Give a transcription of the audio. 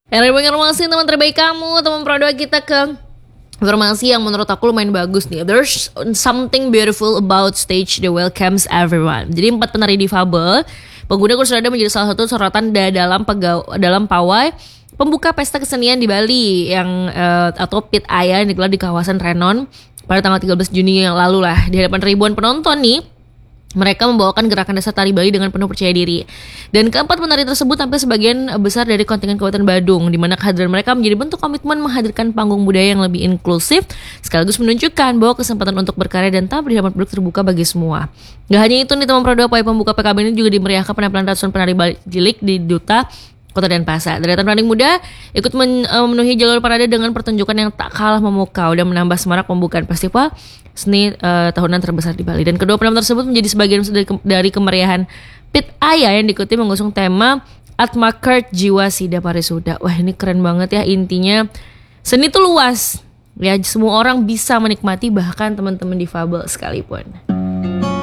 Era informasi teman terbaik kamu, teman pro 2 kita ke informasi yang menurut aku lumayan bagus nih. There's something beautiful about stage that welcomes everyone. Jadi 4 penari difabel pengguna kursi roda menjadi salah satu sorotan dalam pawai pembuka pesta kesenian di Bali yang atau Pit Aya yang digelar di kawasan Renon pada tanggal 13 Juni yang lalu lah. Di hadapan ribuan penonton nih, mereka membawakan gerakan dasar tari Bali dengan penuh percaya diri. Dan keempat penari tersebut tampil sebagian besar dari kontingen Kabupaten Badung, di mana kehadiran mereka menjadi bentuk komitmen menghadirkan panggung budaya yang lebih inklusif, sekaligus menunjukkan bahwa kesempatan untuk berkarya dan tampil di hadapan publik terbuka bagi semua. Gak hanya itu nih, teman pro 2 pawai pembuka PKB ini juga dimeriahkan penampilan ratusan penari Bali cilik di Duta Kota Denpasar. Deretan penari muda ikut memenuhi jalur parade dengan pertunjukan yang tak kalah memukau dan menambah semarak pembukaan festival seni tahunan terbesar di Bali. Dan kedua penampilan tersebut menjadi sebagian dari kemeriahan Pit Aya yang diikuti mengusung tema Atma Kert Jiwa Sida Parisuda. Wah, ini keren banget ya. Intinya seni itu luas ya, semua orang bisa menikmati, bahkan teman-teman difabel sekalipun.